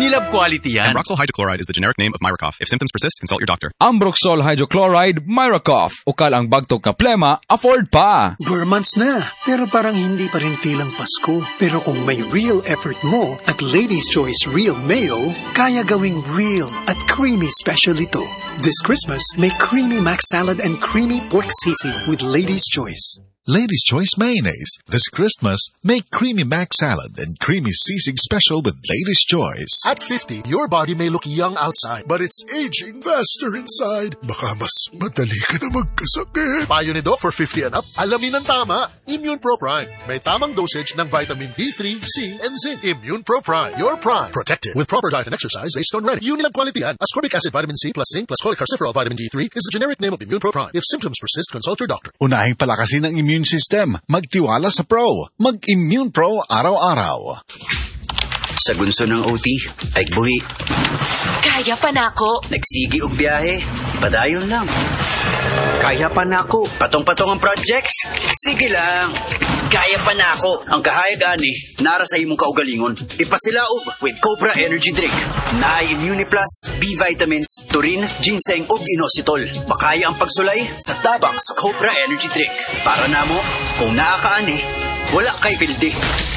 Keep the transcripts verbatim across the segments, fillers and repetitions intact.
Unilab quality yan. Ambroxol hydrochloride is the generic name of Myracoff. If symptoms persist, consult your doctor. Ambroxol hydrochloride, Myracoff. Ukal ang bagtok na plema, afford pa. Four months na, pero parang hindi pa rin feel ang Pasko. Pero kung may real effort mo at Lady's Choice Real Mayo, kaya gawing real at creamy special ito. This Christmas, make creamy mac salad and creamy pork sisig with Lady's Choice. Lady's Choice Mayonnaise. This Christmas, make creamy mac salad and creamy sisig special with Lady's Choice. At fifty, your body may look young outside, but it's aging faster inside. Baka mas madali ka na magkasakit. Payo ni Doc for fifty and up, alamin ang tama. Immune Pro Prime. May tamang dosage ng vitamin D three, C, and zinc. Immune Pro Prime. Your prime. Protected with proper diet and exercise based on ready. Unilab quality yan. Ascorbic acid, vitamin C plus zinc plus cholecalciferol vitamin D three is the generic name of Immune Pro Prime. If symptoms persist, consult your doctor. Unahing palakasin ang immune system. Magtiwala sa Pro. Mag-Immune Pro araw-araw. Sa gunso ng O T, ay buhi. Kaya pa na ako. Nagsigi og biyahe, padayon lang. Kaya pa na ako. Patong-patong ang projects, sige lang. Kaya pa na ako. Ang kahayag ani, nara sa imong kaugalingon. Ipasilaog with Cobra Energy Drink. Naay Immuniplus, B vitamins, turin, ginseng ug inositol. Makaya ang pagsulay sa tabang sa Cobra Energy Drink. Para namo, kung naa ka ani, wala kay pildi.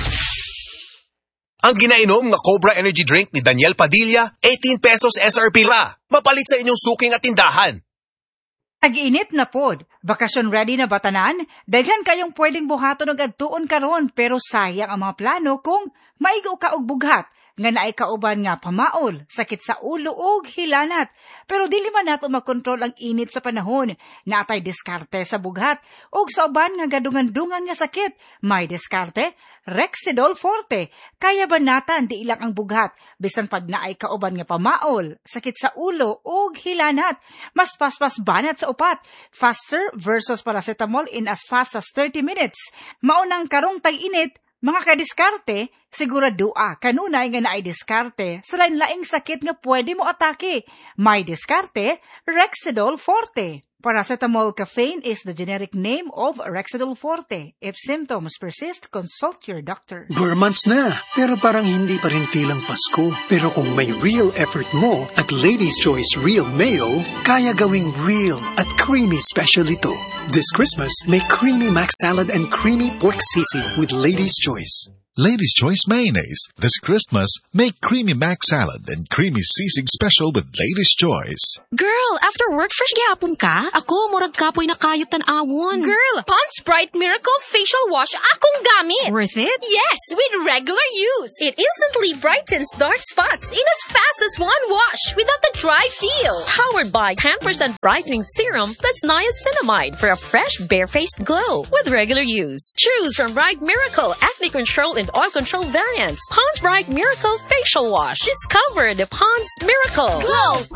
Ang ginainom nga Cobra Energy Drink ni Daniel Padilla, eighteen pesos S R P ra. Mapalit sa inyong suking at tindahan. Ag-init na pod. Bakasyon ready na batanan? Daghan kayong pwedeng buhaton og adtuon karon pero sayang ang mga plano kung maigo ka og bughat nga naay kauban nga pamaol, sakit sa ulo ug hilanat. Pero dili man nato makontrol ang init sa panahon. Naatay diskarte sa bughat ug sa uban nga gadungan-dungan nga sakit. May diskarte, Rexidol Forte. Kaya banatan di ilang ang bughat bisan pag naay kauban nga pamaol, sakit sa ulo ug hilanat. Mas paspas banat sa upat. Faster versus paracetamol in as fast as thirty minutes. Maunang karong tag-init, mga kadiskarte, siguradua kanunay nga naay diskarte sa lain-laing sakit nga pwede mo atake. May diskarte, Rexidol Forte. Paracetamol caffeine is the generic name of Rexidol Forte. If symptoms persist, consult your doctor. Four months na, pero parang hindi pa rin feel ang Pasko. Pero kung may real effort mo at Lady's Choice Real Mayo, kaya gawing real at creamy special ito. This Christmas, make creamy mac salad and creamy pork sisig with Lady's Choice. Lady's Choice Mayonnaise. This Christmas, make creamy mac salad and creamy sisig special with Lady's Choice. Girl, after work, fresh gihapon ka? Ako, murag kapoy na kayot tan-awon. Girl, Pond's Bright Miracle Facial Wash akong gamit. Worth it? Yes, with regular use. It instantly brightens dark spots in as fast as one wash without the dry feel. Powered by ten percent brightening serum plus niacinamide for a fresh, bare-faced glow with regular use. Choose from Bright Miracle Acne Control and Oil Control variants. Pond's Bright Miracle Facial Wash. Discover the Pond's Miracle. Glow